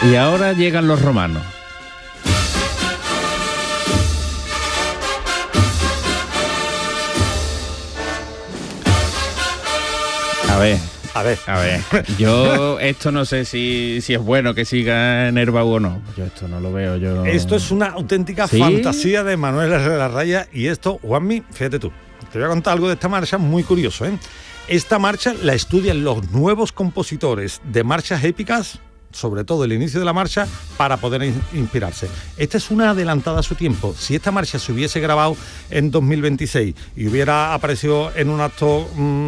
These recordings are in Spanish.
Y ahora llegan los romanos. A ver, yo esto no sé si es bueno que siga en Herbau o no. Yo esto no lo veo. Esto es una auténtica fantasía de Manuel Herrera Raya y esto, Juanmi, fíjate tú, te voy a contar algo de esta marcha muy curioso, ¿eh? Esta marcha la estudian los nuevos compositores de marchas épicas, sobre todo el inicio de la marcha, para poder inspirarse. Esta es una adelantada a su tiempo. Si esta marcha se hubiese grabado en 2026 y hubiera aparecido en un acto,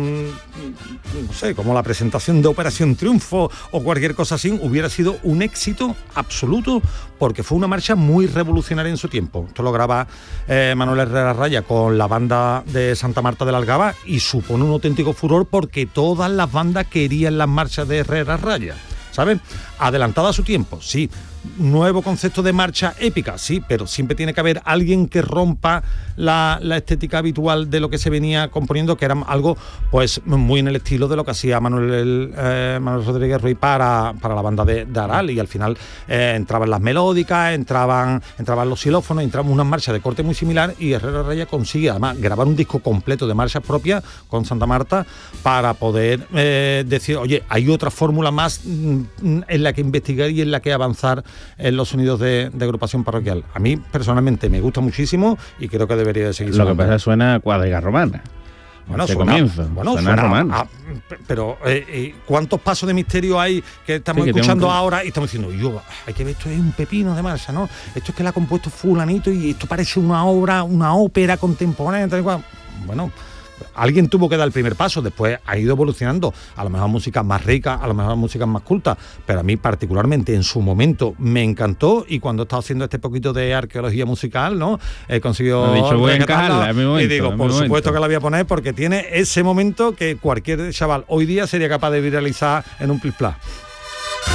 no sé, como la presentación de Operación Triunfo o cualquier cosa así, hubiera sido un éxito absoluto, porque fue una marcha muy revolucionaria en su tiempo. Esto lo graba Manuel Herrera Raya con la banda de Santa Marta de la Algaba y supone un auténtico furor porque todas las bandas querían las marchas de Herrera Raya, ¿saben? Adelantada a su tiempo, sí. Nuevo concepto de marcha épica, sí, pero siempre tiene que haber alguien que rompa la estética habitual de lo que se venía componiendo, que era algo pues muy en el estilo de lo que hacía Manuel Rodríguez Ruiz para la banda de Aral, y al final entraban las melódicas, entraban los xilófonos, entraban unas marchas de corte muy similar, y Herrera Raya consigue además grabar un disco completo de marchas propias con Santa Marta para poder decir, oye, hay otra fórmula más en la que investigar y en la que avanzar en los sonidos de agrupación parroquial. A mí personalmente me gusta muchísimo y creo que debería de seguir sonando. Lo que pasa es que suena a cuadriga romana. Bueno, suena romano. Pero ¿cuántos pasos de misterio hay que estamos escuchando ahora y estamos diciendo, hay que ver, esto es un pepino de marcha, ¿no? Esto es que la ha compuesto fulanito y esto parece una ópera contemporánea, tal y cual. Bueno, alguien tuvo que dar el primer paso, después ha ido evolucionando, a lo mejor música más rica, a lo mejor música más culta, pero a mí particularmente en su momento me encantó, y cuando he estado haciendo este poquito de arqueología musical, ¿no? He conseguido rescatarla, y digo, por supuesto que la voy a poner porque tiene ese momento que cualquier chaval hoy día sería capaz de viralizar en un plis-plas.